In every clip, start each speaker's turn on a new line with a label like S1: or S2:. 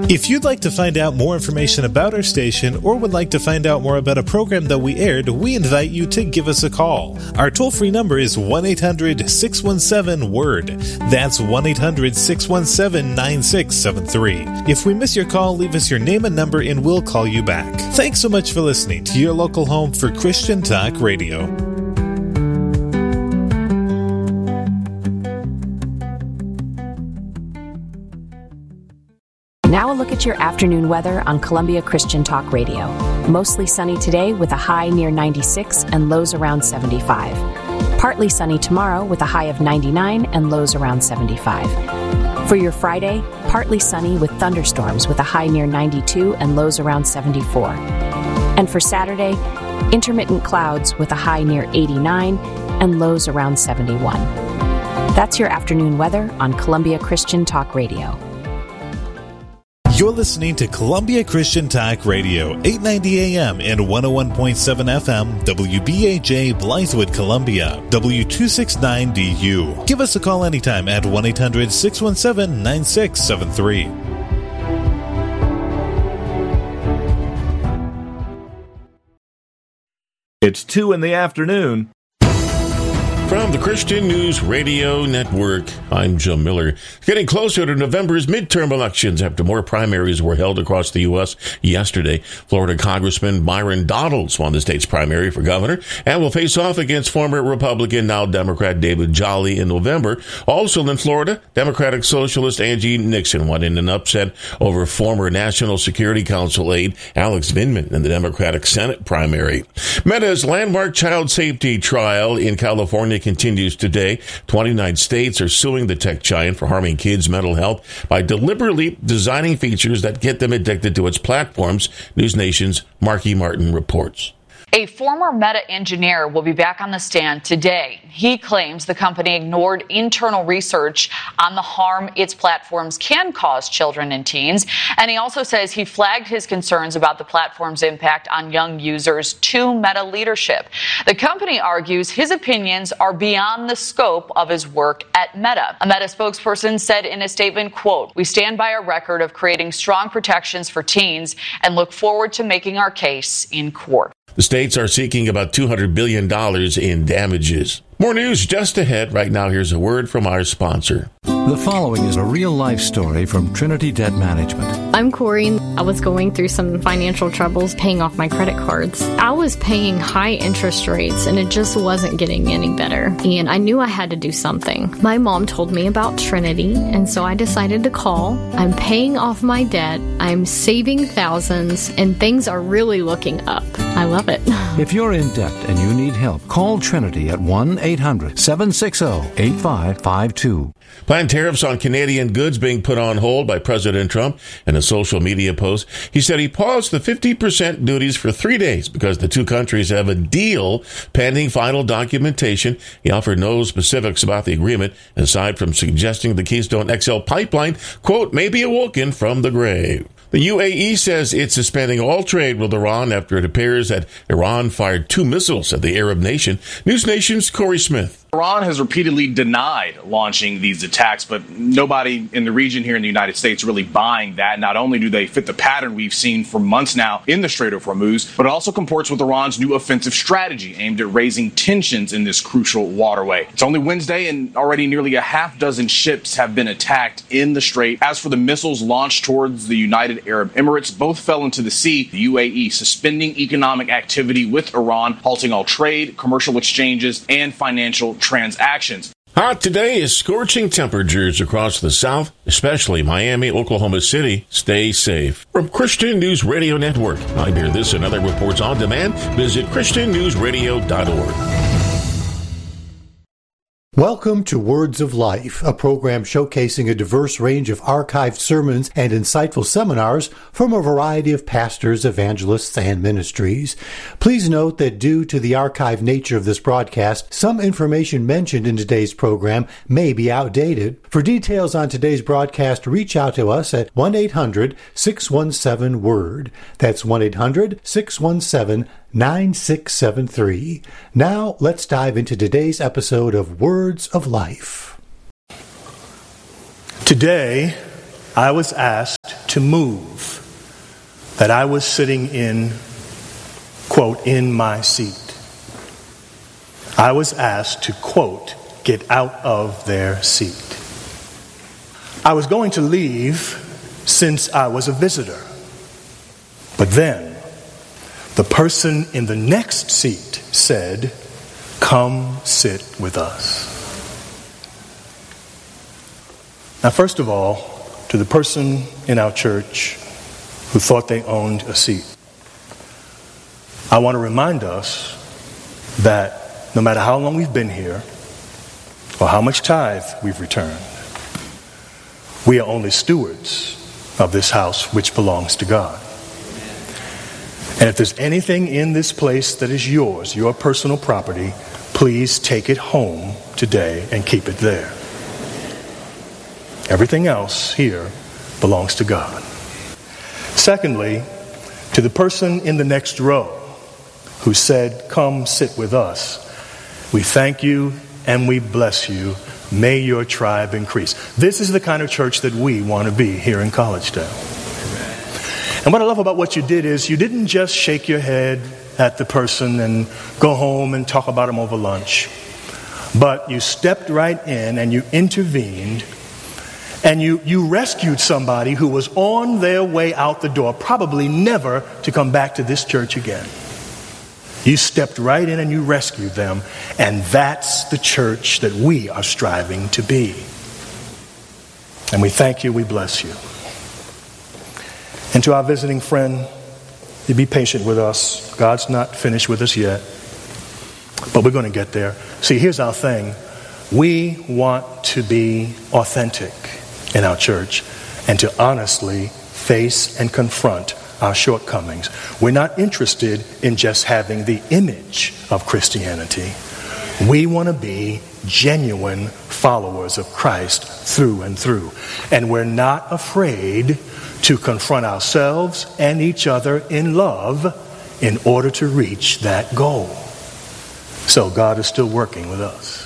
S1: If you'd like to find out more information about our station or would like to find out more about a program that we aired, we invite you to give us a call. Our toll-free number is 1-800-617-WORD. That's 1-800-617-9673. If we miss your call, leave us your name and number and we'll call you back. Thanks so much for listening to your local home for Christian Talk Radio.
S2: Now a look at your afternoon weather on Columbia Christian Talk Radio. Mostly sunny today with a high near 96 and lows around 75. Partly sunny tomorrow with a high of 99 and lows around 75. For your Friday, partly sunny with thunderstorms with a high near 92 and lows around 74. And for Saturday, intermittent clouds with a high near 89 and lows around 71. That's your afternoon weather on Columbia Christian Talk Radio.
S1: You're listening to Columbia Christian Talk Radio, 890 AM and 101.7 FM, WBAJ Blythewood, Columbia, W269DU. Give us a call anytime at 1-800-617-9673.
S3: It's 2 in the afternoon.
S4: From the Christian News Radio Network, I'm Jim Miller. Getting closer to November's midterm elections after more primaries were held across the U.S. yesterday. Florida Congressman Byron Donalds won the state's primary for governor and will face off against former Republican, now Democrat David Jolly in November. Also in Florida, Democratic Socialist Angie Nixon won in an upset over former National Security Council aide Alex Vindman in the Democratic Senate primary. Meta's landmark child safety trial in California continues today. 29 states are suing the tech giant for harming kids' mental health by deliberately designing features that get them addicted to its platforms, News Nation's Marky Martin reports.
S5: A former Meta engineer will be back on the stand today. He claims the company ignored internal research on the harm its platforms can cause children and teens. And he also says he flagged his concerns about the platform's impact on young users to Meta leadership. The company argues his opinions are beyond the scope of his work at Meta. A Meta spokesperson said in a statement, quote, "We stand by our record of creating strong protections for teens and look forward to making our case in court."
S4: The states are seeking about $200 billion in damages. More news just ahead. Right now, here's a word from our sponsor.
S6: The following is a real-life story from Trinity Debt Management.
S7: I'm Corey. I was going through some financial troubles paying off my credit cards. I was paying high interest rates, and it just wasn't getting any better. And I knew I had to do something. My mom told me about Trinity, and so I decided to call. I'm paying off my debt. I'm saving thousands, and things are really looking up. I love it.
S6: If you're in debt and you need help, call Trinity at 1-800-760-8552.
S4: Planned tariffs on Canadian goods being put on hold by President Trump. In a social media post, he said he paused the 50% duties for 3 days because the two countries have a deal pending final documentation. He offered no specifics about the agreement, aside from suggesting the Keystone XL pipeline, quote, may be awoken from the grave. The UAE says it's suspending all trade with Iran after it appears that Iran fired 2 missiles at the Arab nation. News Nation's Corey Smith.
S8: Iran has repeatedly denied launching these attacks, but nobody in the region here in the United States really buying that. Not only do they fit the pattern we've seen for months now in the Strait of Hormuz, but it also comports with Iran's new offensive strategy aimed at raising tensions in this crucial waterway. It's only Wednesday, and already nearly a half dozen ships have been attacked in the Strait. As for the missiles launched towards the United Arab Emirates, both fell into the sea. The UAE suspending economic activity with Iran, halting all trade, commercial exchanges, and financial transactions.
S4: Hot today is scorching temperatures across the South, especially Miami, Oklahoma City. Stay safe. From Christian News Radio Network, I'm Hear This and Other Reports on Demand. Visit ChristianNewsRadio.org.
S9: Welcome to Words of Life, a program showcasing a diverse range of archived sermons and insightful seminars from a variety of pastors, evangelists, and ministries. Please note that due to the archived nature of this broadcast, some information mentioned in today's program may be outdated. For details on today's broadcast, reach out to us at 1-800-617-WORD. That's 1-800-617-9673. Now, let's dive into today's episode of Words of Life.
S10: Today, I was asked to to move that I was sitting in, quote, in my seat. I was asked to, quote, get out of their seat. I was going to leave since I was a visitor. But then, the person in the next seat said, come sit with us. Now, first of all, to the person in our church who thought they owned a seat, I want to remind us that no matter how long we've been here or how much tithe we've returned, we are only stewards of this house which belongs to God. And if there's anything in this place that is yours, your personal property, please take it home today and keep it there. Everything else here belongs to God. Secondly, to the person in the next row who said, come sit with us, we thank you and we bless you. May your tribe increase. This is the kind of church that we want to be here in Collegetown. And what I love about what you did is you didn't just shake your head at the person and go home and talk about them over lunch. But you stepped right in and you intervened and you rescued somebody who was on their way out the door, probably never to come back to this church again. You stepped right in and you rescued them. And that's the church that we are striving to be. And we thank you, we bless you. And to our visiting friend, you be patient with us. God's not finished with us yet. But we're going to get there. See, here's our thing. We want to be authentic in our church and to honestly face and confront our shortcomings. We're not interested in just having the image of Christianity. We want to be genuine followers of Christ through and through. And we're not afraid to confront ourselves and each other in love in order to reach that goal. So God is still working with us.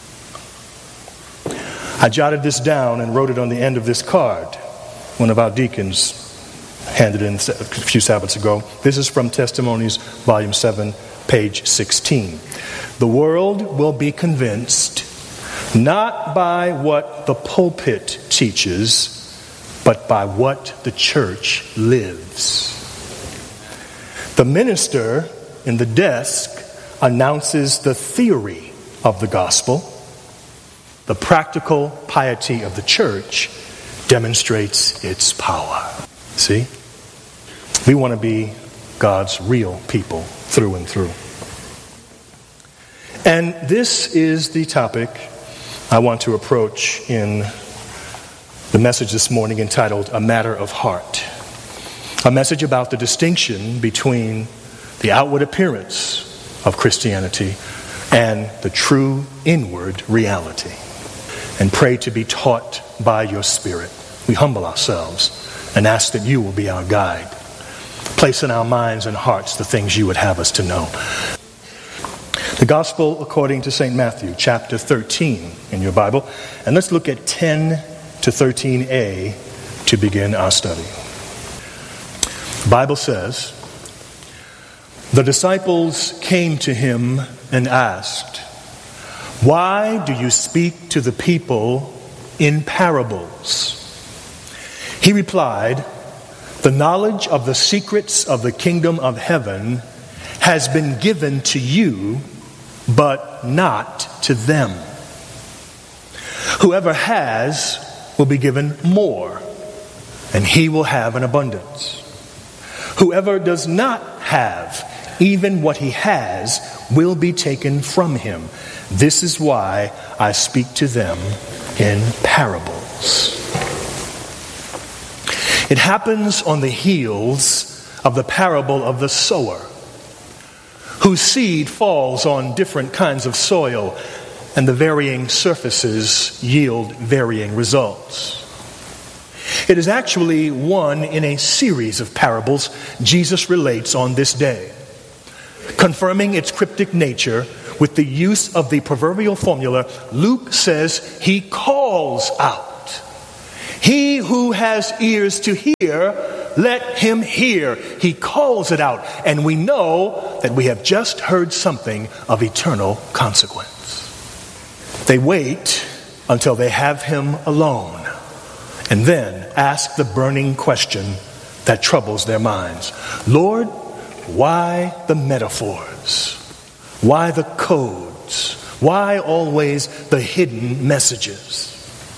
S10: I jotted this down and wrote it on the end of this card. One of our deacons handed in a few Sabbaths ago. This is from Testimonies, Volume 7, page 16. The world will be convinced not by what the pulpit teaches, but by what the church lives. The minister in the desk announces the theory of the gospel. The practical piety of the church demonstrates its power. See? We want to be God's real people through and through. And this is the topic I want to approach in the message this morning entitled, A Matter of Heart. A message about the distinction between the outward appearance of Christianity and the true inward reality. And pray to be taught by your Spirit. We humble ourselves and ask that you will be our guide. Place in our minds and hearts the things you would have us to know. The Gospel according to St. Matthew, chapter 13 in your Bible. And let's look at 10 to 13a to begin our study. The Bible says, the disciples came to him and asked, why do you speak to the people in parables? He replied, the knowledge of the secrets of the kingdom of heaven has been given to you, but not to them. Whoever has will be given more, and he will have an abundance. Whoever does not have, even what he has, will be taken from him. This is why I speak to them in parables. It happens on the heels of the parable of the sower, whose seed falls on different kinds of soil, and the varying surfaces yield varying results. It is actually one in a series of parables Jesus relates on this day, confirming its cryptic nature with the use of the proverbial formula. Luke says he calls out. He who has ears to hear, let him hear. He calls it out, and we know that we have just heard something of eternal consequence. They wait until they have him alone, and then ask the burning question that troubles their minds. Lord, why the metaphors? Why the codes? Why always the hidden messages?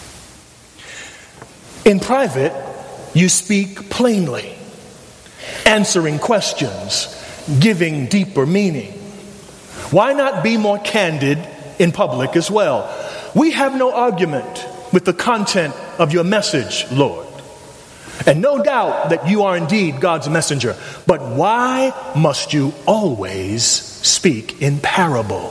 S10: In private, you speak plainly, answering questions, giving deeper meaning. Why not be more candid in public as well? We have no argument with the content of your message, Lord. And no doubt that you are indeed God's messenger. But why must you always speak in parable?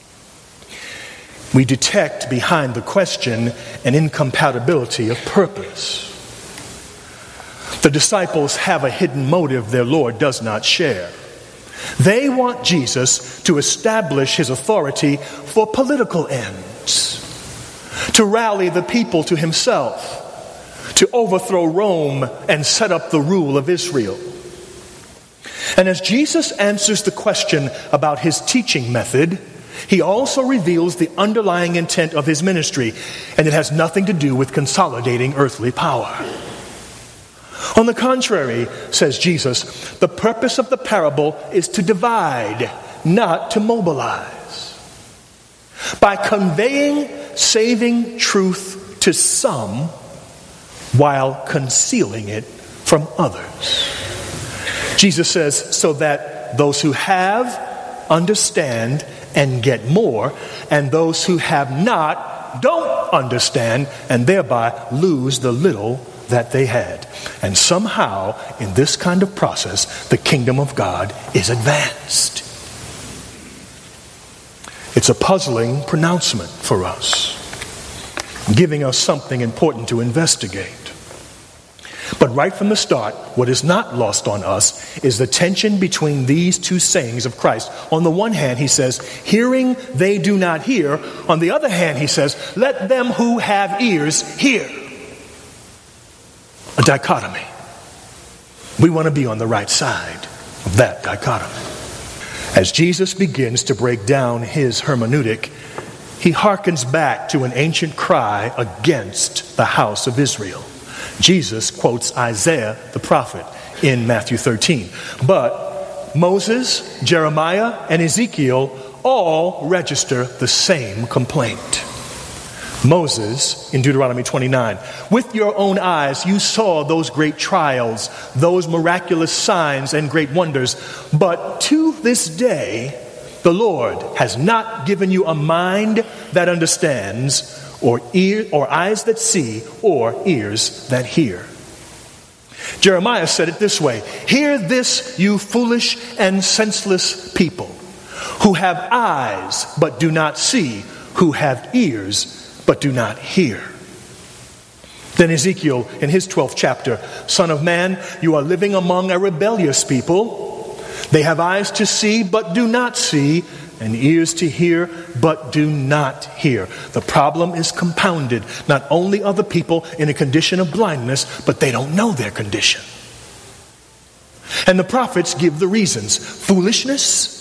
S10: We detect behind the question an incompatibility of purpose. The disciples have a hidden motive their Lord does not share. They want Jesus to establish his authority for political ends, to rally the people to himself, to overthrow Rome and set up the rule of Israel. And as Jesus answers the question about his teaching method, he also reveals the underlying intent of his ministry, and it has nothing to do with consolidating earthly power. On the contrary, says Jesus, the purpose of the parable is to divide, not to mobilize. By conveying saving truth to some while concealing it from others. Jesus says, so that those who have understand and get more, and those who have not don't understand and thereby lose the little that they had. And somehow, in this kind of process, the kingdom of God is advanced. It's a puzzling pronouncement for us, giving us something important to investigate. But right from the start, what is not lost on us is the tension between these two sayings of Christ. On the one hand, he says, hearing they do not hear. On the other hand, he says, let them who have ears hear. A dichotomy. We want to be on the right side of that dichotomy. As Jesus begins to break down his hermeneutic, he hearkens back to an ancient cry against the house of Israel. Jesus quotes Isaiah the prophet in Matthew 13. But Moses, Jeremiah, and Ezekiel all register the same complaint. Moses, in Deuteronomy 29, with your own eyes you saw those great trials, those miraculous signs and great wonders. But to this day, the Lord has not given you a mind that understands, or eyes that see, or ears that hear. Jeremiah said it this way, hear this, you foolish and senseless people, who have eyes but do not see, who have ears but do not hear. Then Ezekiel, in his 12th chapter, Son of man, you are living among a rebellious people. They have eyes to see but do not see, and ears to hear, but do not hear. The problem is compounded. Not only are the people in a condition of blindness, but they don't know their condition. And the prophets give the reasons: foolishness,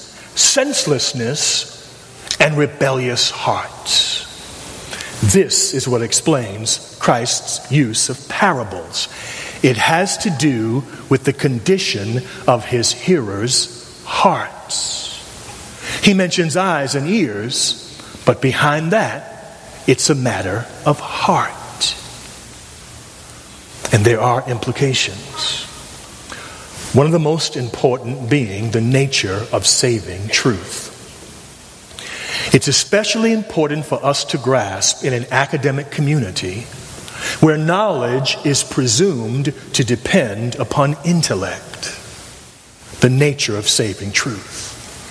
S10: senselessness, and rebellious hearts. This is what explains Christ's use of parables. It has to do with the condition of his hearers' hearts. He mentions eyes and ears, but behind that, it's a matter of heart. And there are implications. One of the most important being the nature of saving truth. It's especially important for us to grasp in an academic community where knowledge is presumed to depend upon intellect, the nature of saving truth.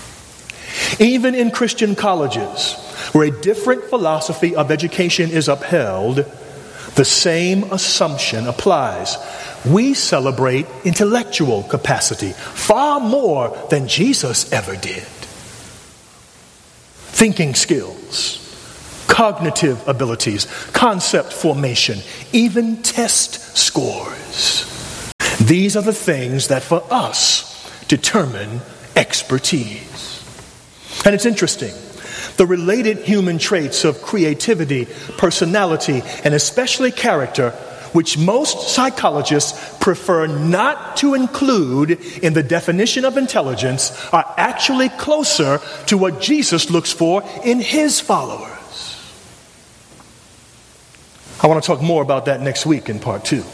S10: Even in Christian colleges, where a different philosophy of education is upheld, the same assumption applies. We celebrate intellectual capacity far more than Jesus ever did. Thinking skills, cognitive abilities, concept formation, even test scores. These are the things that for us determine expertise. And it's interesting. The related human traits of creativity, personality, and especially character, which most psychologists prefer not to include in the definition of intelligence, are actually closer to what Jesus looks for in his followers. I want to talk more about that next week in part 2.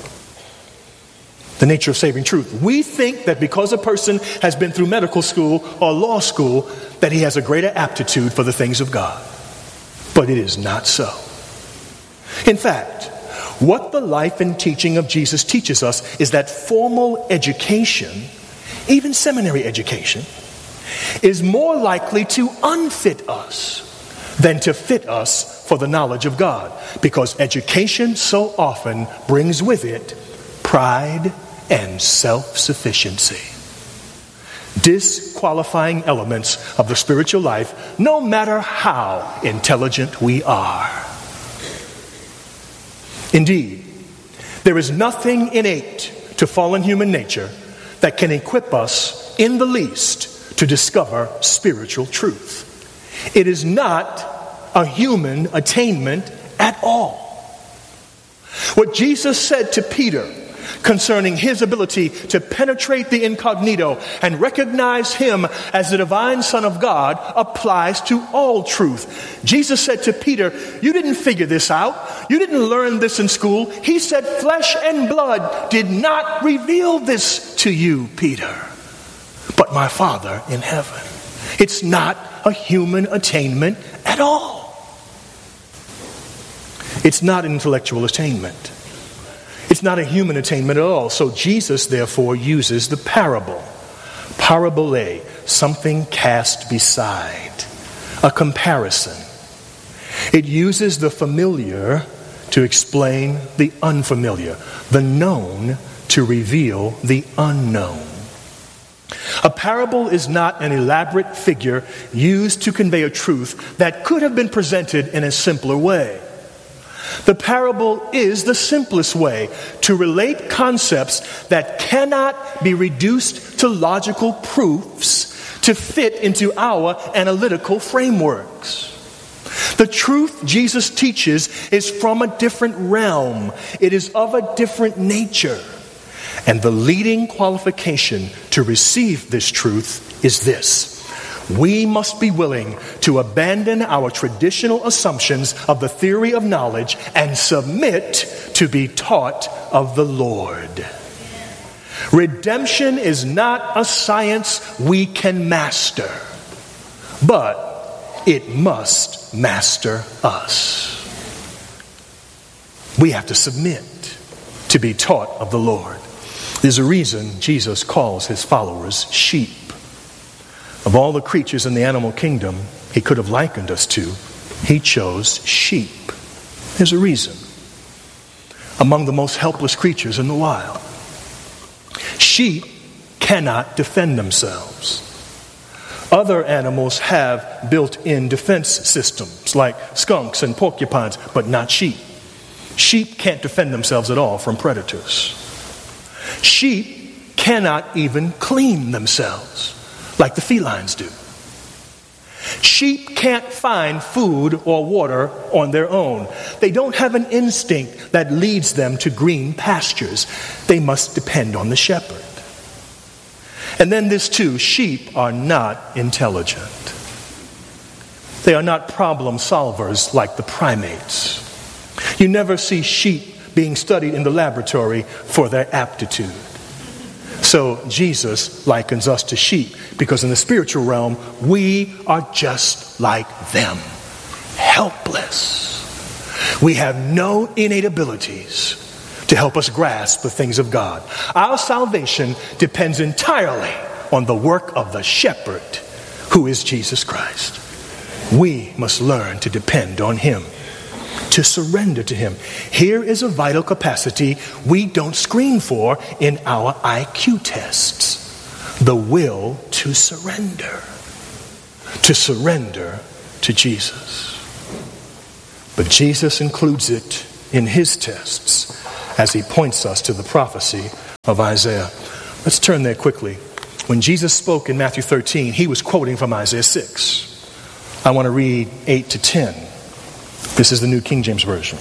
S10: The nature of saving truth. We think that because a person has been through medical school or law school, that he has a greater aptitude for the things of God. But it is not so. In fact, what the life and teaching of Jesus teaches us is that formal education, even seminary education, is more likely to unfit us than to fit us for the knowledge of God. Because education so often brings with it pride and self-sufficiency. Disqualifying elements of the spiritual life, no matter how intelligent we are. Indeed, there is nothing innate to fallen human nature that can equip us in the least to discover spiritual truth. It is not a human attainment at all. What Jesus said to Peter concerning his ability to penetrate the incognito and recognize him as the divine Son of God applies to all truth. Jesus said to Peter, you didn't figure this out. You didn't learn this in school. He said, flesh and blood did not reveal this to you, Peter, but my Father in heaven. It's not a human attainment at all. It's not an intellectual attainment. It's not a human attainment at all. So Jesus, therefore, uses the parable. Parabole, something cast beside. A comparison. It uses the familiar to explain the unfamiliar. The known to reveal the unknown. A parable is not an elaborate figure used to convey a truth that could have been presented in a simpler way. The parable is the simplest way to relate concepts that cannot be reduced to logical proofs to fit into our analytical frameworks. The truth Jesus teaches is from a different realm. It is of a different nature. And the leading qualification to receive this truth is this. We must be willing to abandon our traditional assumptions of the theory of knowledge and submit to be taught of the Lord. Redemption is not a science we can master, but it must master us. We have to submit to be taught of the Lord. There's a reason Jesus calls his followers sheep. Of all the creatures in the animal kingdom he could have likened us to, he chose sheep. There's a reason. Among the most helpless creatures in the wild. Sheep cannot defend themselves. Other animals have built-in defense systems like skunks and porcupines, but not sheep. Sheep can't defend themselves at all from predators. Sheep cannot even clean themselves like the felines do. Sheep can't find food or water on their own. They don't have an instinct that leads them to green pastures. They must depend on the shepherd. And then this too, sheep are not intelligent. They are not problem solvers like the primates. You never see sheep being studied in the laboratory for their aptitude. So Jesus likens us to sheep because in the spiritual realm, we are just like them, helpless. We have no innate abilities to help us grasp the things of God. Our salvation depends entirely on the work of the shepherd, who is Jesus Christ. We must learn to depend on him, to surrender to him. Here is a vital capacity we don't screen for in our IQ tests. The will to surrender. To surrender to Jesus. But Jesus includes it in his tests as he points us to the prophecy of Isaiah. Let's turn there quickly. When Jesus spoke in Matthew 13, he was quoting from Isaiah 6. I want to read 8 to 10. This is the New King James Version.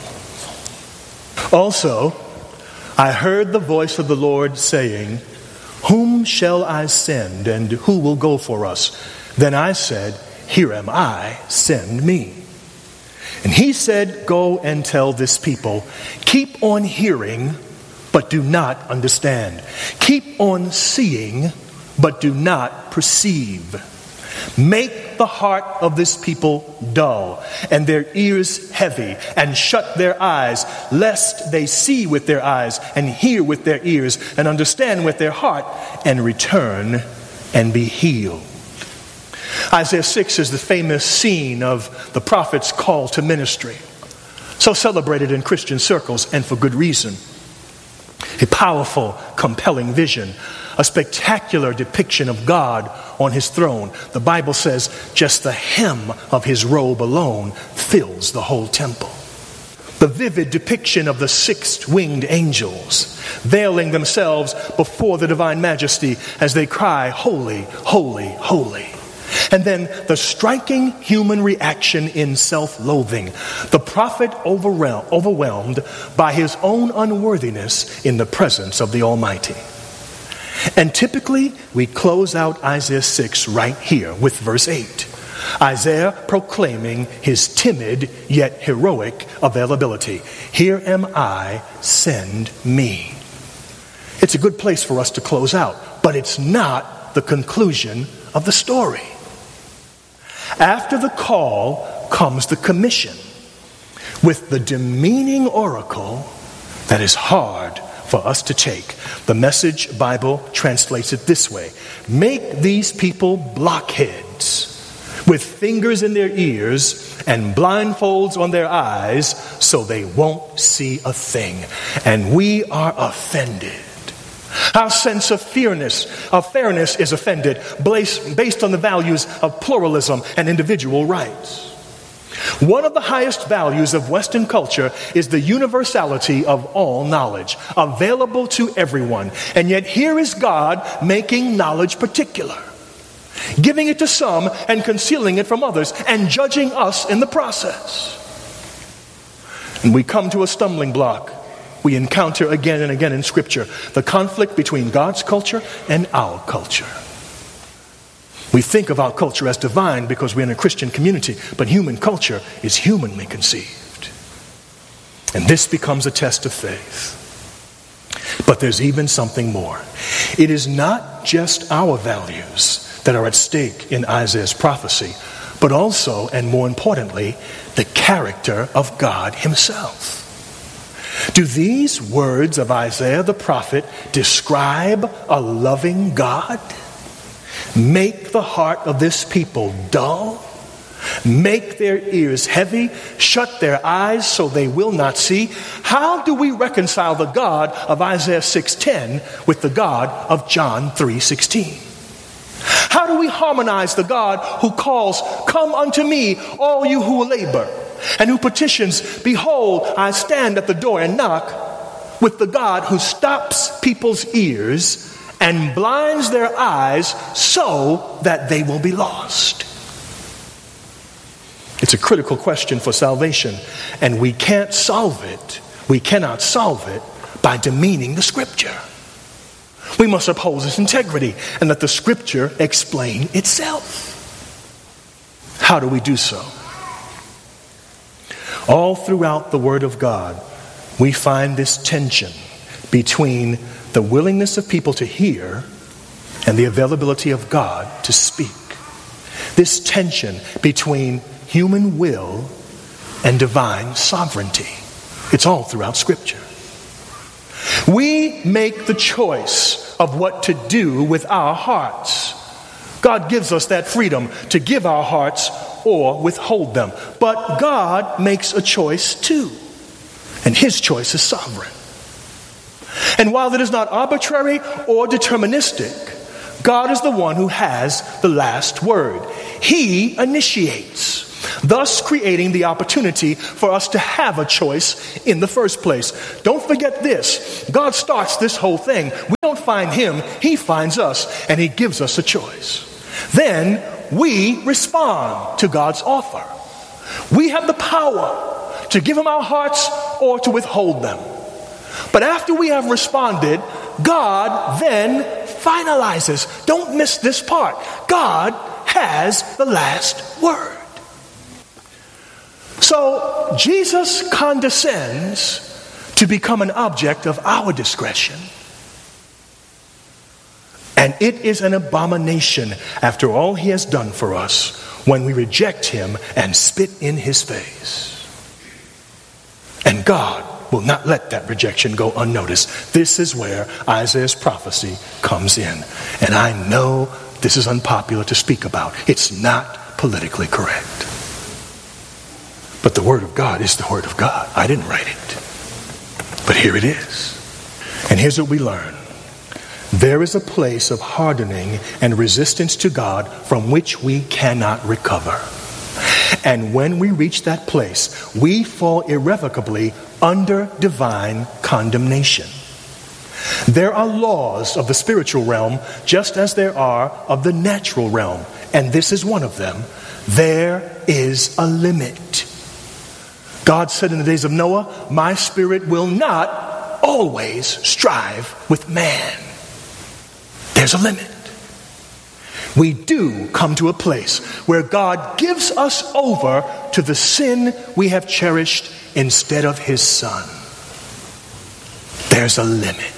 S10: Also, I heard the voice of the Lord saying, whom shall I send, and who will go for us? Then I said, here am I, send me. And he said, go and tell this people, keep on hearing, but do not understand. Keep on seeing, but do not perceive. Make the heart of this people dull, and their ears heavy, and shut their eyes, lest they see with their eyes, and hear with their ears, and understand with their heart, and return and be healed. Isaiah 6 is the famous scene of the prophet's call to ministry, so celebrated in Christian circles, and for good reason. A powerful, compelling vision, a spectacular depiction of God on his throne. The Bible says just the hem of his robe alone fills the whole temple. The vivid depiction of the six-winged angels veiling themselves before the divine majesty as they cry, holy, holy, holy. And then the striking human reaction in self-loathing. The prophet overwhelmed by his own unworthiness in the presence of the Almighty. And typically, we close out Isaiah 6 right here with verse 8. Isaiah proclaiming his timid yet heroic availability. Here am I, send me. It's a good place for us to close out, but it's not the conclusion of the story. After the call comes the commission with the demeaning oracle that is hard for us to take. The Message Bible translates it this way. Make these people blockheads with fingers in their ears and blindfolds on their eyes so they won't see a thing. And we are offended. Our sense of fairness is offended based on the values of pluralism and individual rights. One of the highest values of Western culture is the universality of all knowledge, available to everyone. And yet here is God making knowledge particular, giving it to some and concealing it from others, and judging us in the process. And we come to a stumbling block we encounter again and again in Scripture, the conflict between God's culture and our culture. We think of our culture as divine because we're in a Christian community, but human culture is humanly conceived. And this becomes a test of faith. But there's even something more. It is not just our values that are at stake in Isaiah's prophecy, but also, and more importantly, the character of God himself. Do these words of Isaiah the prophet describe a loving God? Make the heart of this people dull, make their ears heavy, shut their eyes so they will not see. How do we reconcile the God of Isaiah 6:10 with the God of John 3:16? How do we harmonize the God who calls, "Come unto me, all you who labor," and who petitions, "Behold, I stand at the door and knock," with the God who stops people's ears and blinds their eyes so that they will be lost? It's a critical question for salvation, and we cannot solve it by demeaning the Scripture. We must uphold its integrity and let the Scripture explain itself. How do we do so? All throughout the Word of God, we find this tension between the willingness of people to hear and the availability of God to speak. This tension between human will and divine sovereignty. It's all throughout Scripture. We make the choice of what to do with our hearts. God gives us that freedom to give our hearts or withhold them. But God makes a choice too. And his choice is sovereign. And while it is not arbitrary or deterministic, God is the one who has the last word. He initiates. thus creating the opportunity for us to have a choice in the first place. Don't forget this. God starts this whole thing. We don't find him, he finds us, and he gives us a choice. Then we respond to God's offer. We have the power to give him our hearts or to withhold them. But after we have responded, God then finalizes. Don't miss this part. God has the last word. So Jesus condescends to become an object of our discretion. And it is an abomination after all he has done for us when we reject him and spit in his face. And God will not let that rejection go unnoticed. This is where Isaiah's prophecy comes in. And I know this is unpopular to speak about. It's not politically correct. But the Word of God is the Word of God. I didn't write it. But here it is. And here's what we learn. There is a place of hardening and resistance to God from which we cannot recover. And when we reach that place, we fall irrevocably under divine condemnation. There are laws of the spiritual realm just as there are of the natural realm. And this is one of them. There is a limit. God said in the days of Noah, my spirit will not always strive with man. There's a limit. We do come to a place where God gives us over to the sin we have cherished instead of his Son. There's a limit.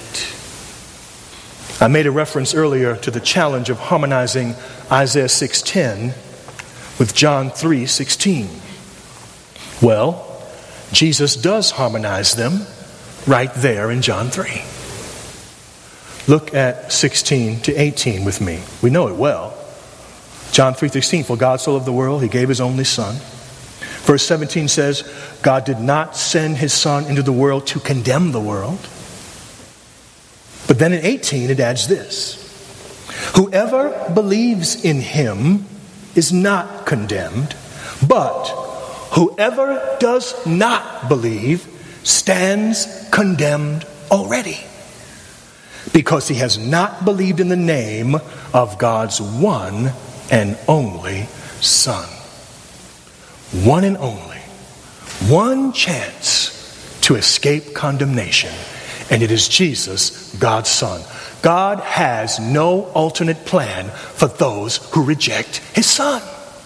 S10: I made a reference earlier to the challenge of harmonizing Isaiah 6:10 with John 3:16. Well, Jesus does harmonize them right there in John 3. Look at 16 to 18 with me. We know it well. John 3:16, for God so loved the world, he gave his only Son. Verse 17 says, God did not send his Son into the world to condemn the world. But then in 18 it adds this, whoever believes in him is not condemned, but whoever does not believe stands condemned already, because he has not believed in the name of God's one and only Son. One and only. One chance to escape condemnation, and it is Jesus, God's Son. God has no alternate plan for those who reject his Son.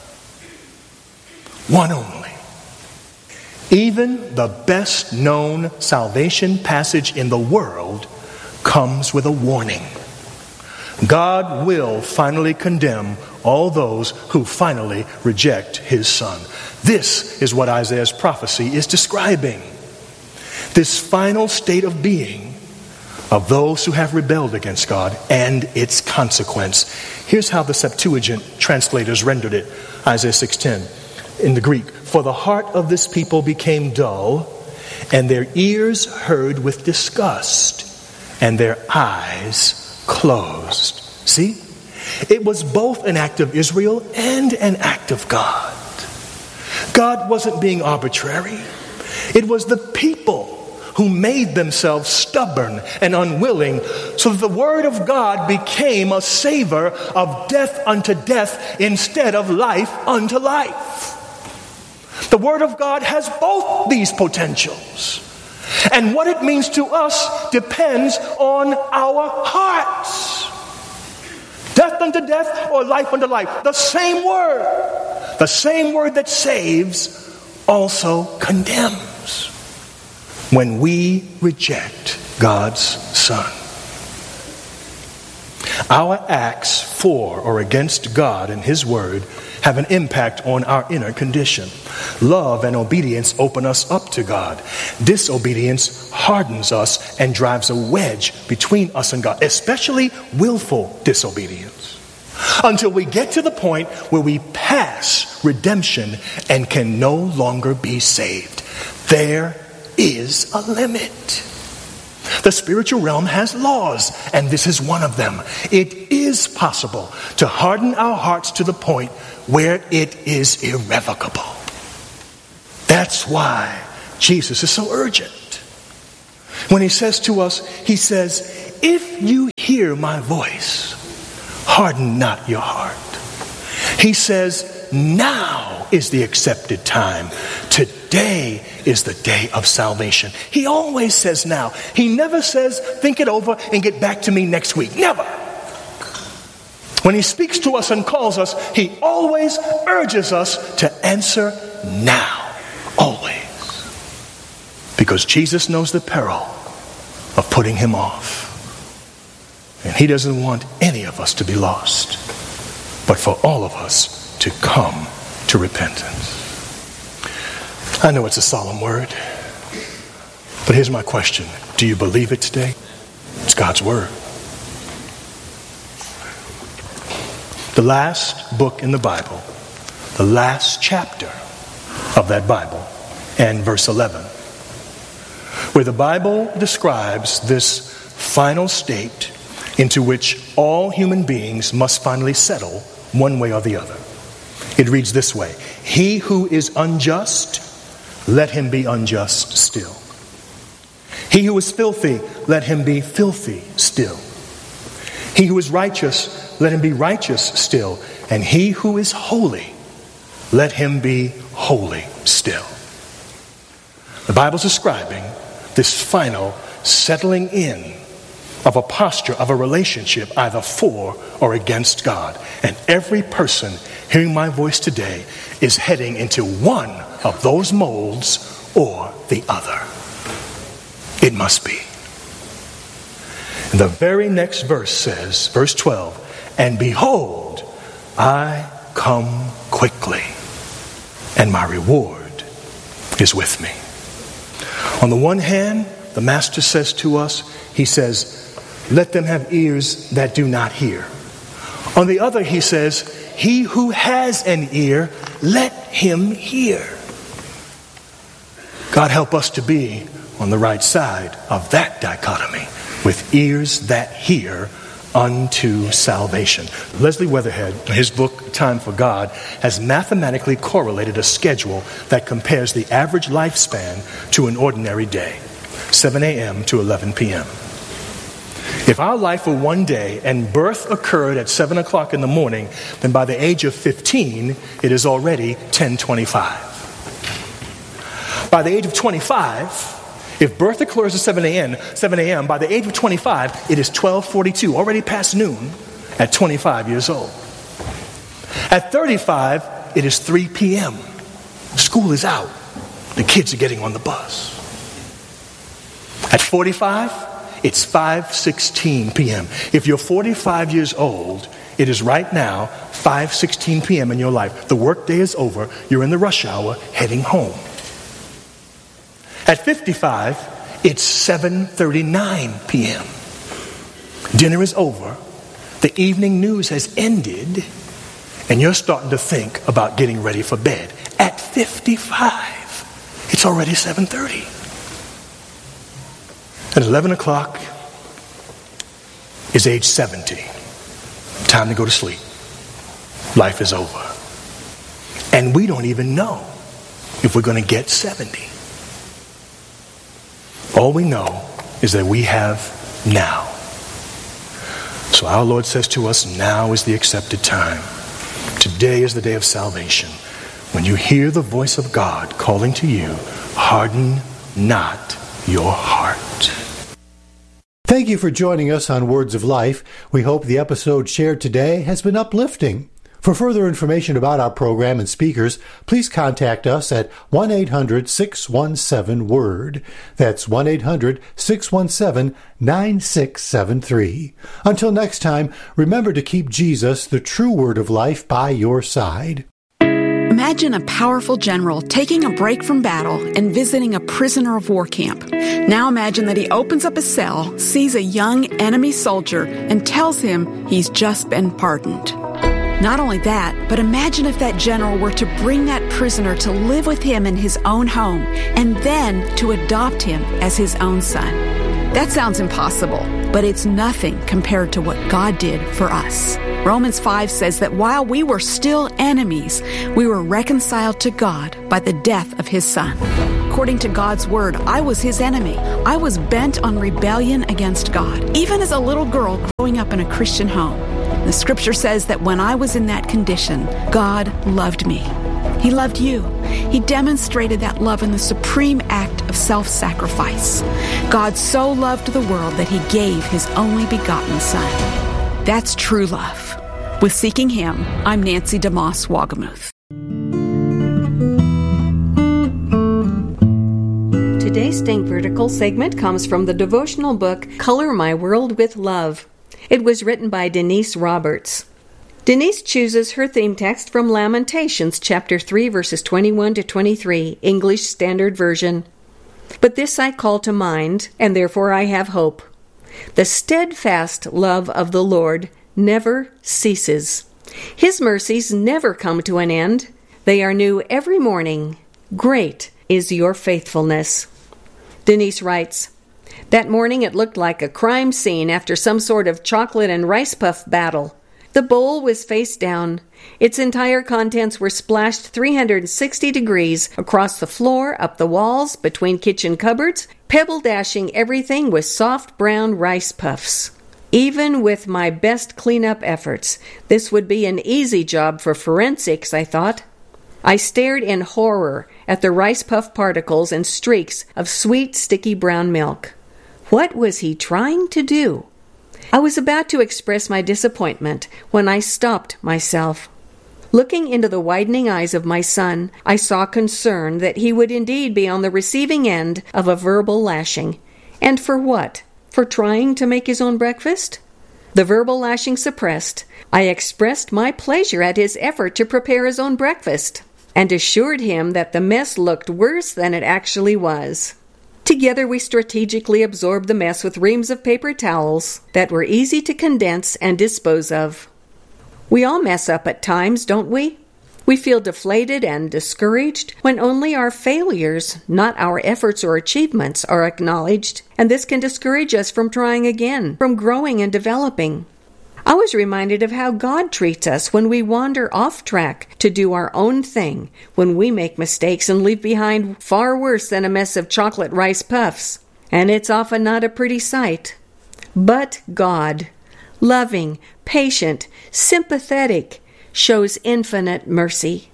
S10: One only. Even the best known salvation passage in the world comes with a warning. God will finally condemn all those who finally reject his Son. This is what Isaiah's prophecy is describing. This final state of being of those who have rebelled against God and its consequence. Here's how the Septuagint translators rendered it. Isaiah 6:10 in the Greek. For the heart of this people became dull, and their ears heard with disgust, and their eyes closed. See? It was both an act of Israel and an act of God. God wasn't being arbitrary. It was the people who made themselves stubborn and unwilling, so that the word of God became a savor of death unto death instead of life unto life. The word of God has both these potentials. And what it means to us depends on our hearts. Death unto death or life unto life. The same word. The same word that saves also condemns. When we reject God's Son. Our acts for or against God and his word have an impact on our inner condition. Love and obedience open us up to God. Disobedience hardens us and drives a wedge between us and God, especially willful disobedience. Until we get to the point where we pass redemption and can no longer be saved. There is a limit. The spiritual realm has laws, and this is one of them. It is possible to harden our hearts to the point where it is irrevocable. That's why Jesus is so urgent. When he says to us, he says, if you hear my voice, harden not your heart. He says, now is the accepted time. Today is the day of salvation. He always says now. He never says, think it over and get back to me next week. Never. When he speaks to us and calls us, he always urges us to answer now. Always. Because Jesus knows the peril of putting him off. And he doesn't want any of us to be lost, but for all of us to come to repentance. I know it's a solemn word, but here's my question. Do you believe it today? It's God's word. The last book in the Bible, the last chapter of that Bible, and verse 11, where the Bible describes this final state into which all human beings must finally settle one way or the other. It reads this way: he who is unjust, let him be unjust still. He who is filthy, let him be filthy still. He who is righteous, let him be righteous still. And he who is holy, let him be holy still. The Bible's describing this final settling in of a posture of a relationship either for or against God. And every person hearing my voice today is heading into one of those molds or the other. It must be. And the very next verse says, verse 12, and behold, I come quickly, and my reward is with me. On the one hand, the master says to us, he says, let them have ears that do not hear. On the other, he says, he who has an ear, let him hear. God help us to be on the right side of that dichotomy, with ears that hear unto salvation. Leslie Weatherhead, in his book, Time for God, has mathematically correlated a schedule that compares the average lifespan to an ordinary day, 7 a.m. to 11 p.m. If our life were one day and birth occurred at 7 o'clock in the morning, then by the age of 15, it is already 10:25. By the age of 25, if birth occurs at 7 a.m., by the age of 25, it is 12:42, already past noon at 25 years old. At 35, it is 3 p.m. School is out. The kids are getting on the bus. At 45, it's 5:16 p.m. If you're 45 years old, it is right now 5:16 p.m. in your life. The workday is over. You're in the rush hour heading home. At 55, it's 7:39 p.m. Dinner is over. The evening news has ended, and you're starting to think about getting ready for bed. At 55, it's already 7:30. At 11 o'clock is age 70. Time to go to sleep. Life is over. And we don't even know if we're going to get 70. All we know is that we have now. So our Lord says to us, now is the accepted time. Today is the day of salvation. When you hear the voice of God calling to you, harden not your heart.
S9: Thank you for joining us on Words of Life. We hope the episode shared today has been uplifting. For further information about our program and speakers, please contact us at 1-800-617-WORD. That's 1-800-617-9673. Until next time, remember to keep Jesus, the true Word of Life, by your side.
S11: Imagine a powerful general taking a break from battle and visiting a prisoner of war camp. Now imagine that he opens up a cell, sees a young enemy soldier, and tells him he's just been pardoned. Not only that, but imagine if that general were to bring that prisoner to live with him in his own home, and then to adopt him as his own son. That sounds impossible, but it's nothing compared to what God did for us. Romans 5 says that while we were still enemies, we were reconciled to God by the death of His Son. According to God's Word, I was His enemy. I was bent on rebellion against God, even as a little girl growing up in a Christian home. The Scripture says that when I was in that condition, God loved me. He loved you. He demonstrated that love in the supreme act of self-sacrifice. God so loved the world that He gave His only begotten Son. That's true love. With Seeking Him, I'm Nancy DeMoss Wagamuth.
S12: Today's Think Vertical segment comes from the devotional book, Color My World with Love. It was written by Denise Roberts. Denise chooses her theme text from Lamentations chapter 3, verses 21 to 23, English Standard Version. But this I call to mind, and therefore I have hope. The steadfast love of the Lord never ceases. His mercies never come to an end. They are new every morning. Great is your faithfulness. Denise writes, that morning it looked like a crime scene after some sort of chocolate and rice puff battle. The bowl was face down. Its entire contents were splashed 360 degrees across the floor, up the walls, between kitchen cupboards, pebble-dashing everything with soft brown rice puffs. Even with my best cleanup efforts, this would be an easy job for forensics, I thought. I stared in horror at the rice puff particles and streaks of sweet, sticky brown milk. What was he trying to do? I was about to express my disappointment when I stopped myself. Looking into the widening eyes of my son, I saw concern that he would indeed be on the receiving end of a verbal lashing. And for what? For trying to make his own breakfast? The verbal lashing suppressed, I expressed my pleasure at his effort to prepare his own breakfast, and assured him that the mess looked worse than it actually was. Together we strategically absorbed the mess with reams of paper towels that were easy to condense and dispose of. We all mess up at times, don't we? We feel deflated and discouraged when only our failures, not our efforts or achievements, are acknowledged, and this can discourage us from trying again, from growing and developing. I was reminded of how God treats us when we wander off track to do our own thing, when we make mistakes and leave behind far worse than a mess of chocolate rice puffs. And it's often not a pretty sight. But God, loving, patient, sympathetic, shows infinite mercy.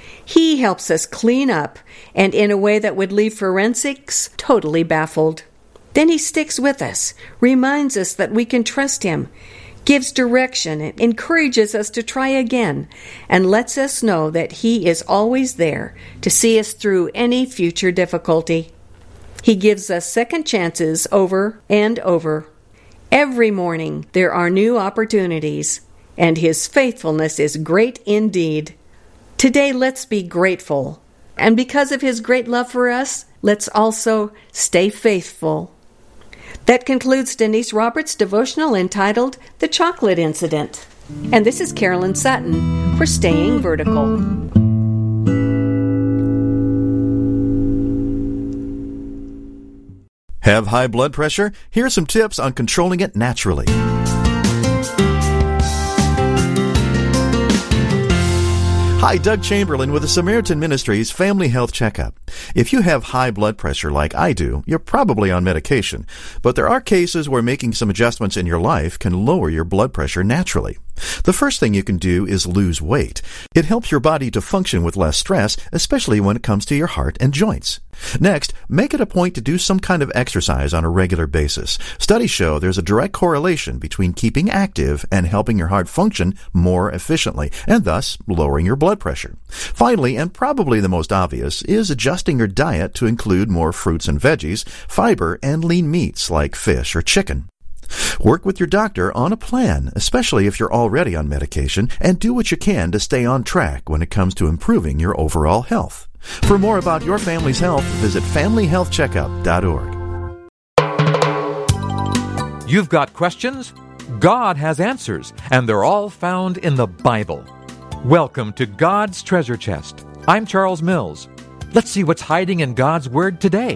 S12: He helps us clean up, and in a way that would leave forensics totally baffled. Then He sticks with us, reminds us that we can trust Him, gives direction, and encourages us to try again, and lets us know that He is always there to see us through any future difficulty. He gives us second chances over and over. Every morning there are new opportunities, and His faithfulness is great indeed. Today let's be grateful, and because of His great love for us, let's also stay faithful. That concludes Denise Roberts' devotional entitled The Chocolate Incident. And this is Carolyn Sutton for Staying Vertical.
S6: Have high blood pressure? Here are some tips on controlling it naturally. Hi, Doug Chamberlain with the Samaritan Ministries Family Health Checkup. If you have high blood pressure like I do, you're probably on medication. But there are cases where making some adjustments in your life can lower your blood pressure naturally. The first thing you can do is lose weight. It helps your body to function with less stress, especially when it comes to your heart and joints. Next, make it a point to do some kind of exercise on a regular basis. Studies show there's a direct correlation between keeping active and helping your heart function more efficiently, and thus lowering your blood pressure. Finally, and probably the most obvious, is adjusting your diet to include more fruits and veggies, fiber, and lean meats like fish or chicken. Work with your doctor on a plan, especially if you're already on medication, and do what you can to stay on track when it comes to improving your overall health. For more about your family's health, visit FamilyHealthCheckup.org.
S13: You've got questions? God has answers, and they're all found in the Bible. Welcome to God's Treasure Chest. I'm Charles Mills. Let's see what's hiding in God's Word today.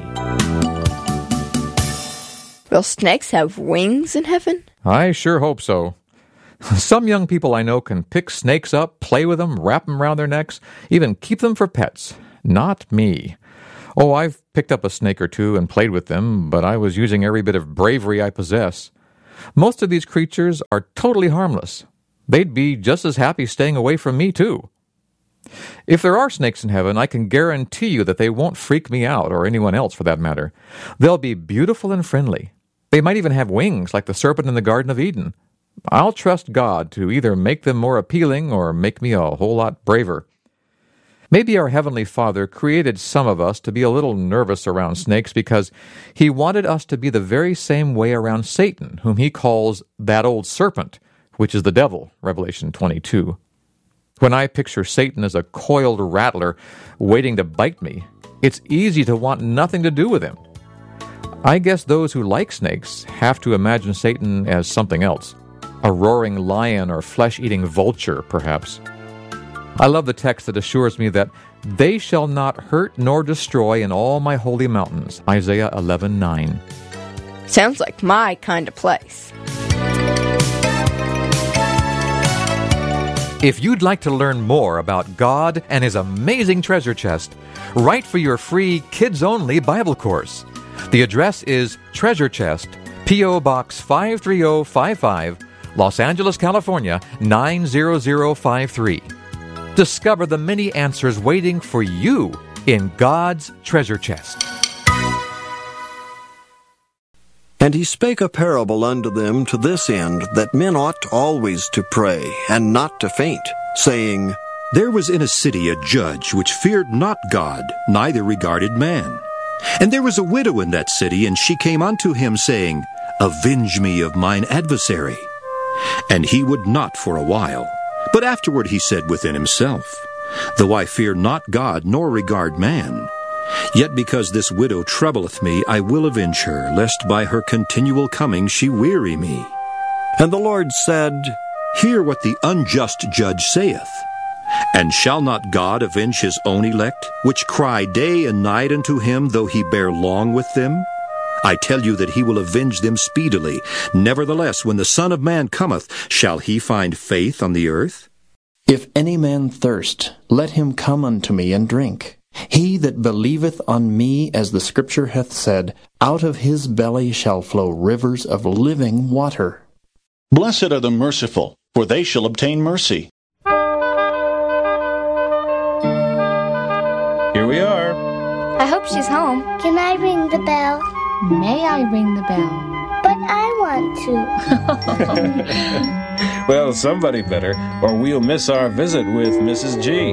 S14: Will snakes have wings in heaven?
S13: I sure hope so. Some young people I know can pick snakes up, play with them, wrap them around their necks, even keep them for pets. Not me. Oh, I've picked up a snake or two and played with them, but I was using every bit of bravery I possess. Most of these creatures are totally harmless. They'd be just as happy staying away from me, too. If there are snakes in heaven, I can guarantee you that they won't freak me out, or anyone else for that matter. They'll be beautiful and friendly. They might even have wings, like the serpent in the Garden of Eden. I'll trust God to either make them more appealing or make me a whole lot braver. Maybe our Heavenly Father created some of us to be a little nervous around snakes because He wanted us to be the very same way around Satan, whom He calls that old serpent, which is the devil, Revelation 22. When I picture Satan as a coiled rattler waiting to bite me, it's easy to want nothing to do with him. I guess those who like snakes have to imagine Satan as something else, a roaring lion or flesh-eating vulture, perhaps. I love the text that assures me that they shall not hurt nor destroy in all my holy mountains, Isaiah 11:9.
S14: Sounds like my kind of place.
S13: If you'd like to learn more about God and His amazing treasure chest, write for your free kids-only Bible course. The address is Treasure Chest, P.O. Box 53055, Los Angeles, California, 90053. Discover the many answers waiting for you in God's treasure chest.
S15: And he spake a parable unto them to this end, that men ought always to pray, and not to faint, saying,
S16: There was in a city a judge which feared not God, neither regarded man. And there was a widow in that city, and she came unto him, saying, Avenge me of mine adversary. And he would not for a while. But afterward he said within himself, Though I fear not God, nor regard man, yet because this widow troubleth me, I will avenge her, lest by her continual coming she weary me.
S15: And the Lord said,
S16: Hear what the unjust judge saith. And shall not God avenge his own elect, which cry day and night unto him, though he bear long with them? I tell you that he will avenge them speedily. Nevertheless, when the Son of Man cometh, shall he find faith on the earth?
S17: If any man thirst, let him come unto me and drink. He that believeth on me, as the Scripture hath said, out of his belly shall flow rivers of living water.
S18: Blessed are the merciful, for they shall obtain mercy.
S19: Here we are.
S20: I hope she's home.
S21: Can I ring the bell?
S20: May I ring the bell?
S21: But I want
S19: to. Well, somebody better, or we'll miss our visit with Mrs. G.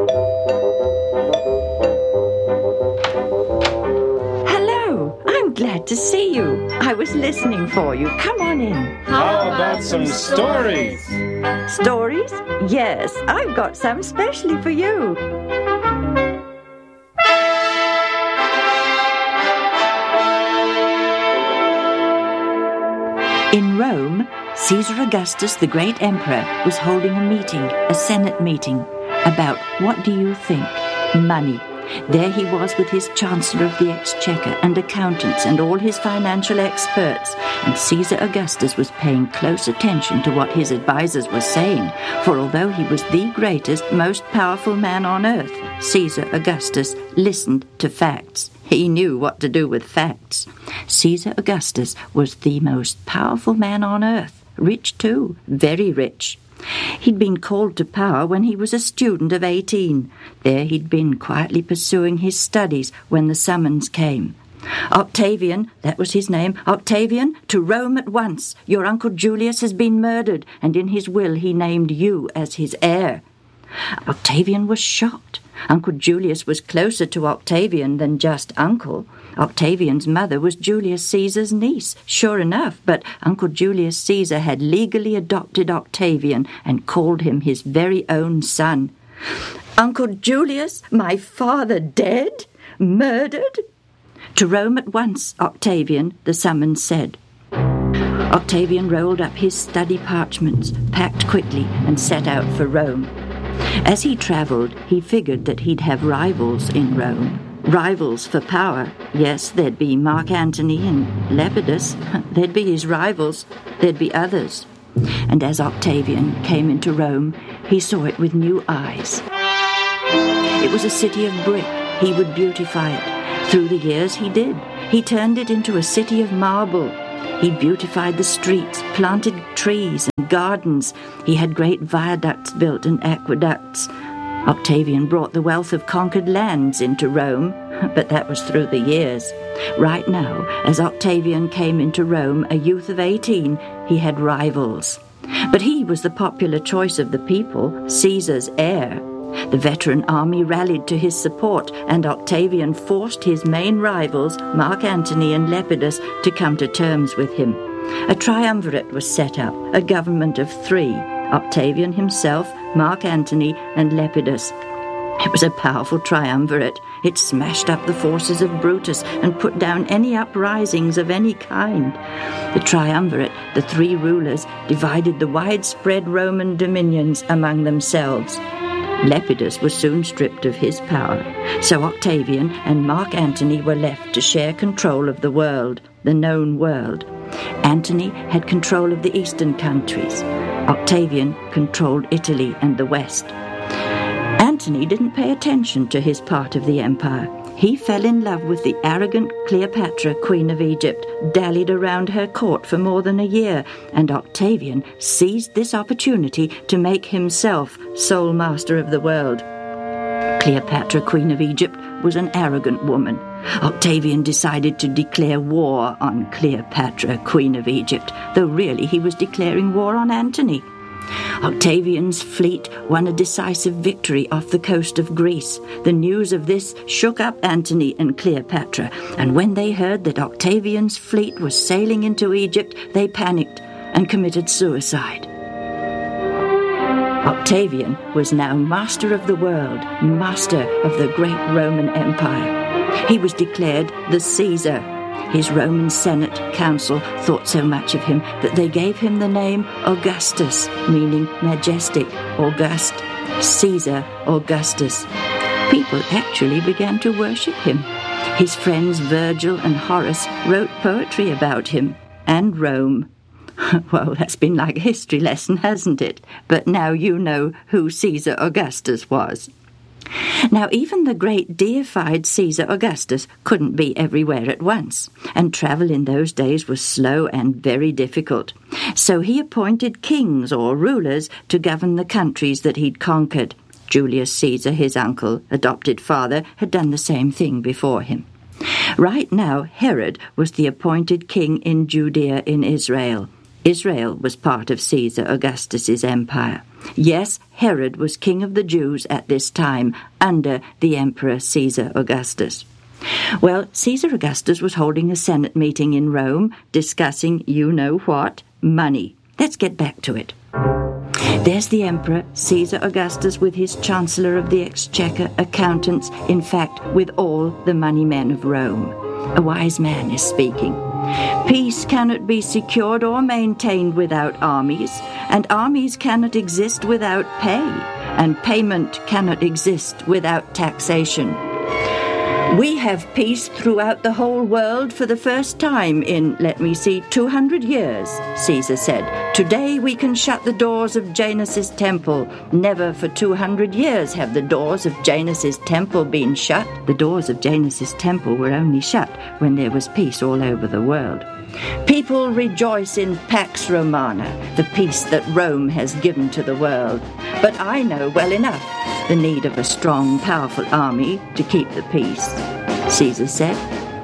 S22: Hello, I'm glad to see you. I was listening for you. Come on in.
S19: How about some stories?
S22: Stories? Yes, I've got some especially for you. In Rome, Caesar Augustus, the great emperor, was holding a meeting, a Senate meeting, about, what do you think? Money. There he was with his Chancellor of the Exchequer and accountants and all his financial experts, and Caesar Augustus was paying close attention to what his advisers were saying, for although he was the greatest, most powerful man on earth, Caesar Augustus listened to facts. He knew what to do with facts. Caesar Augustus was the most powerful man on earth. Rich, too. Very rich. He'd been called to power when he was a student of 18. There he'd been quietly pursuing his studies when the summons came. Octavian, that was his name, Octavian, to Rome at once. Your uncle Julius has been murdered, and in his will he named you as his heir. Octavian was shocked. Uncle Julius was closer to Octavian than just uncle. Octavian's mother was Julius Caesar's niece, sure enough, but Uncle Julius Caesar had legally adopted Octavian and called him his very own son. Uncle Julius, my father dead? Murdered? To Rome at once, Octavian, the summons said. Octavian rolled up his study parchments, packed quickly, and set out for Rome. As he travelled, he figured that he'd have rivals in Rome. Rivals for power. Yes, there'd be Mark Antony and Lepidus. They'd be his rivals. There'd be others. And as Octavian came into Rome, he saw it with new eyes. It was a city of brick. He would beautify it. Through the years he did. He turned it into a city of marble. He beautified the streets, planted trees and gardens. He had great viaducts built and aqueducts. Octavian brought the wealth of conquered lands into Rome, but that was through the years. Right now, as Octavian came into Rome, a youth of 18, he had rivals. But he was the popular choice of the people, Caesar's heir. The veteran army rallied to his support, and Octavian forced his main rivals, Mark Antony and Lepidus, to come to terms with him. A triumvirate was set up, a government of 3, Octavian himself, Mark Antony, and Lepidus. It was a powerful triumvirate. It smashed up the forces of Brutus and put down any uprisings of any kind. The triumvirate, the 3 rulers, divided the widespread Roman dominions among themselves. Lepidus was soon stripped of his power, so Octavian and Mark Antony were left to share control of the world, the known world. Antony had control of the eastern countries. Octavian controlled Italy and the west. Antony didn't pay attention to his part of the empire. He fell in love with the arrogant Cleopatra, Queen of Egypt, dallied around her court for more than a year, and Octavian seized this opportunity to make himself sole master of the world. Cleopatra, Queen of Egypt, was an arrogant woman. Octavian decided to declare war on Cleopatra, Queen of Egypt, though really he was declaring war on Antony. Octavian's fleet won a decisive victory off the coast of Greece. The news of this shook up Antony and Cleopatra, and when they heard that Octavian's fleet was sailing into Egypt, they panicked and committed suicide. Octavian was now master of the world, master of the great Roman Empire. He was declared the Caesar. His Roman Senate Council thought so much of him that they gave him the name Augustus, meaning majestic, august, Caesar Augustus. People actually began to worship him. His friends Virgil and Horace wrote poetry about him and Rome. Well, that's been like a history lesson, hasn't it? But now you know who Caesar Augustus was. Now, even the great deified Caesar Augustus couldn't be everywhere at once, and travel in those days was slow and very difficult. So he appointed kings or rulers to govern the countries that he'd conquered. Julius Caesar, his uncle, adopted father, had done the same thing before him. Right now, Herod was the appointed king in Judea in Israel. Israel was part of Caesar Augustus's empire. Yes, Herod was king of the Jews at this time, under the Emperor Caesar Augustus. Well, Caesar Augustus was holding a Senate meeting in Rome, discussing you-know-what, money. Let's get back to it. There's the Emperor, Caesar Augustus, with his Chancellor of the Exchequer, accountants, in fact, with all the money men of Rome. A wise man is speaking. Peace cannot be secured or maintained without armies, and armies cannot exist without pay, and payment cannot exist without taxation. We have peace throughout the whole world for the first time in, 200 years, Caesar said. Today we can shut the doors of Janus's temple. Never for 200 years have the doors of Janus's temple been shut. The doors of Janus's temple were only shut when there was peace all over the world. People rejoice in Pax Romana, the peace that Rome has given to the world. But I know well enough the need of a strong, powerful army to keep the peace, Caesar said.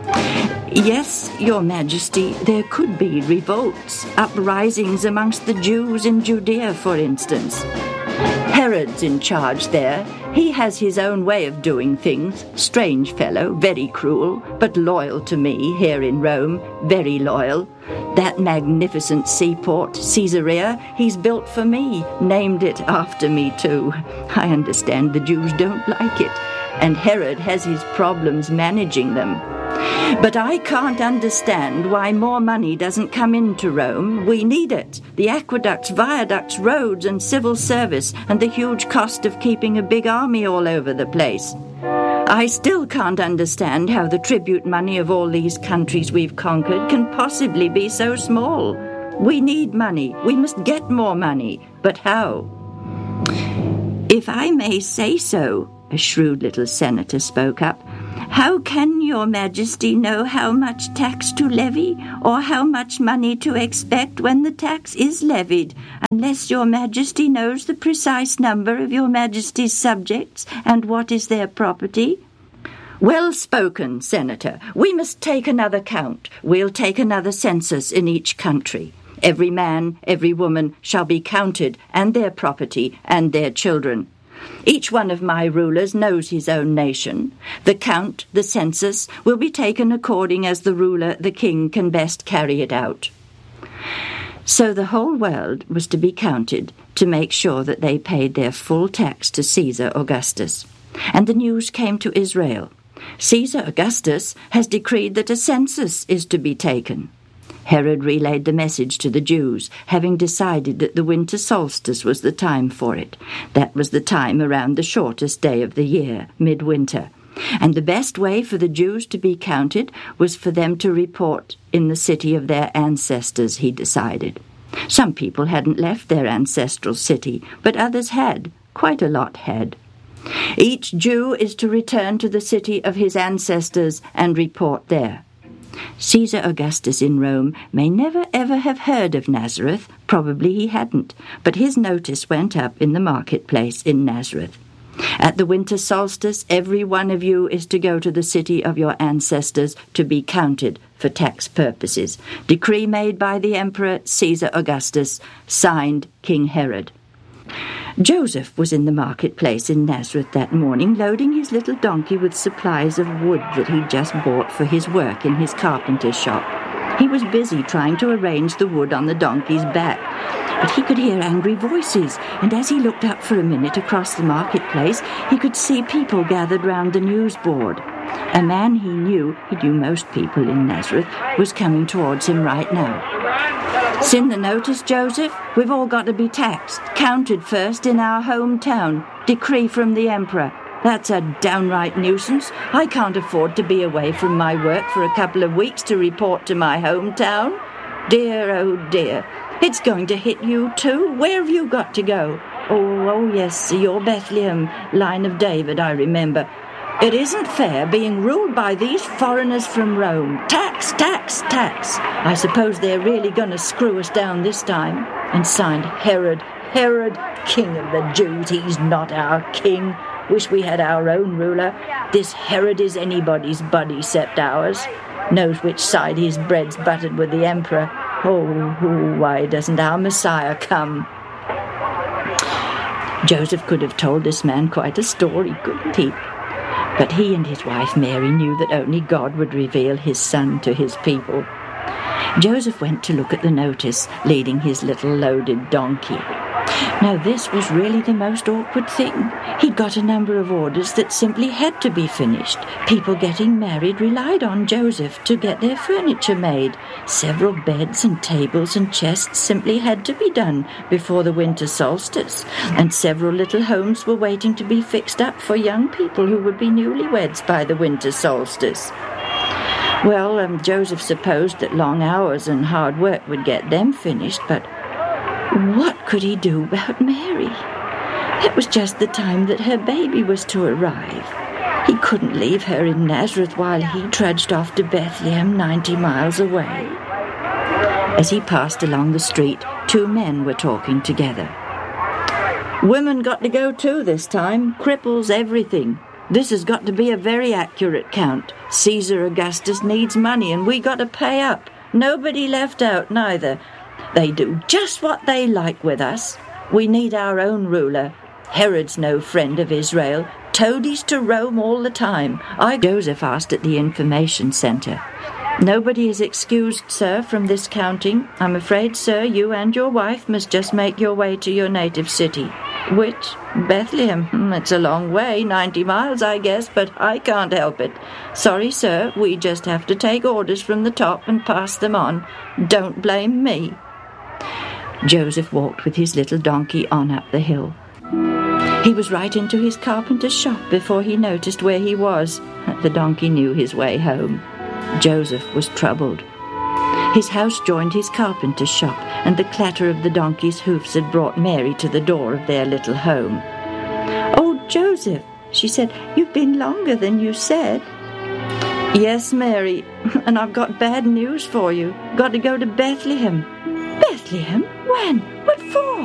S22: Yes, Your Majesty, there could be revolts, uprisings amongst the Jews in Judea, for instance. Herod's in charge there. He has his own way of doing things. Strange fellow, very cruel, but loyal to me here in Rome, very loyal. That magnificent seaport, Caesarea, he's built for me, named it after me too. I understand the Jews don't like it, and Herod has his problems managing them. But I can't understand why more money doesn't come into Rome. We need it. The aqueducts, viaducts, roads, and civil service, and the huge cost of keeping a big army all over the place. I still can't understand how the tribute money of all these countries we've conquered can possibly be so small. We need money. We must get more money. But how? If I may say so, a shrewd little senator spoke up, how can your majesty know how much tax to levy or how much money to expect when the tax is levied, unless your majesty knows the precise number of your majesty's subjects and what is their property? Well spoken, Senator. We must take another count. We'll take another census in each country. Every man, every woman shall be counted, and their property, and their children. Each one of my rulers knows his own nation. The count, the census, will be taken according as the ruler, the king, can best carry it out. So the whole world was to be counted to make sure that they paid their full tax to Caesar Augustus. And the news came to Israel. Caesar Augustus has decreed that a census is to be taken. Herod relayed the message to the Jews, having decided that the winter solstice was the time for it. That was the time around the shortest day of the year, midwinter. And the best way for the Jews to be counted was for them to report in the city of their ancestors, he decided. Some people hadn't left their ancestral city, but others had. Quite a lot had. Each Jew is to return to the city of his ancestors and report there. Caesar Augustus in Rome may never ever have heard of Nazareth. Probably he hadn't, but his notice went up in the marketplace in Nazareth. At the winter solstice, every one of you is to go to the city of your ancestors to be counted for tax purposes. Decree made by the Emperor Caesar Augustus, signed King Herod. Joseph was in the marketplace in Nazareth that morning, loading his little donkey with supplies of wood that he'd just bought for his work in his carpenter's shop. He was busy trying to arrange the wood on the donkey's back, but he could hear angry voices, and as he looked up for a minute across the marketplace, he could see people gathered round the news board. A man he knew most people in Nazareth, was coming towards him right now. "Seen the notice, Joseph? We've all got to be taxed, counted first in our hometown. Decree from the Emperor. That's a downright nuisance. I can't afford to be away from my work for a couple of weeks to report to my hometown. Dear, oh dear. It's going to hit you too. Where have you got to go? Oh yes, your Bethlehem, line of David, I remember. It isn't fair being ruled by these foreigners from Rome. Tax, tax, tax. I suppose they're really going to screw us down this time." And signed Herod, King of the Jews. He's not our king. Wish we had our own ruler. This Herod is anybody's buddy except ours. Knows which side his bread's buttered with the emperor. Oh, why doesn't our Messiah come? Joseph could have told this man quite a story, couldn't he? But he and his wife Mary knew that only God would reveal his son to his people. Joseph went to look at the notice, leading his little loaded donkey. Now this was really the most awkward thing. He'd got a number of orders that simply had to be finished. People getting married relied on Joseph to get their furniture made. Several beds and tables and chests simply had to be done before the winter solstice, and several little homes were waiting to be fixed up for young people who would be newlyweds by the winter solstice. Well, Joseph supposed that long hours and hard work would get them finished, but what could he do about Mary? It was just the time that her baby was to arrive. He couldn't leave her in Nazareth while he trudged off to Bethlehem 90 miles away. As he passed along the street, two men were talking together. "Women got to go too this time. Cripples, everything. This has got to be a very accurate count. Caesar Augustus needs money and we got to pay up. Nobody left out neither. They do just what they like with us. We need our own ruler. Herod's no friend of Israel. Toadies to Rome all the time." Joseph asked at the information centre. "Nobody is excused, sir, from this counting. I'm afraid, sir, you and your wife must just make your way to your native city." "Which? Bethlehem? It's a long way, 90 miles, I guess, but I can't help it. Sorry, sir, we just have to take orders from the top and pass them on. Don't blame me." Joseph walked with his little donkey on up the hill. He was right into his carpenter's shop before he noticed where he was. The donkey knew his way home. Joseph was troubled. His house joined his carpenter's shop, and the clatter of the donkey's hoofs had brought Mary to the door of their little home. "Oh, Joseph," she said, "you've been longer than you said." "Yes, Mary, and I've got bad news for you. Got to go to Bethlehem." "Bethlehem? When? What for?"